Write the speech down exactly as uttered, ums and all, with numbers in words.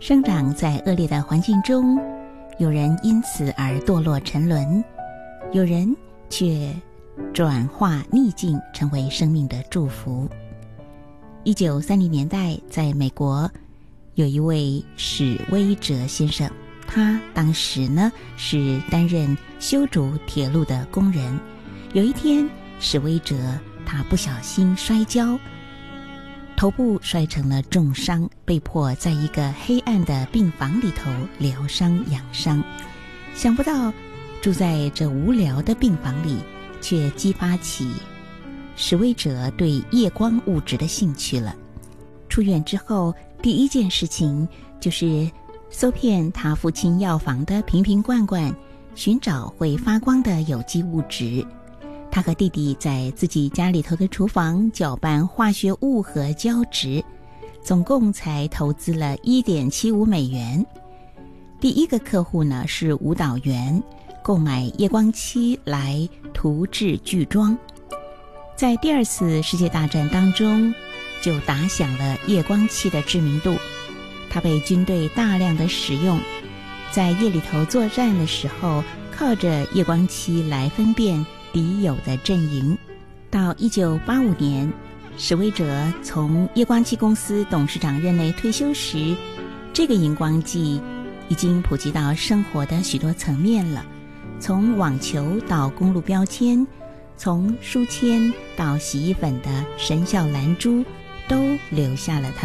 生长在恶劣的环境中，有人因此而堕落沉沦，有人却转化逆境成为生命的祝福。一九三零年代，在美国有一位史威哲先生，他当时呢是担任修筑铁路的工人。有一天，史威哲他不小心摔跤，头部摔成了重伤，被迫在一个黑暗的病房里头疗伤养伤。想不到住在这无聊的病房里，却激发起史威哲对夜光物质的兴趣了。出院之后，第一件事情就是搜遍他父亲药房的瓶瓶罐罐，寻找会发光的有机物质。他和弟弟在自己家里头的厨房搅拌化学物和胶质，总共才投资了 一点七五美元。第一个客户呢是舞蹈员，购买夜光漆来涂制剧装。在第二次世界大战当中，就打响了夜光漆的知名度。它被军队大量的使用，在夜里头作战的时候，靠着夜光漆来分辨敌友的阵营。到一九八五年，史威哲从夜光漆公司董事长任内退休时，这个荧光剂已经普及到生活的许多层面了，从网球到公路标签，从书签到洗衣粉的神效蓝珠，都留下了它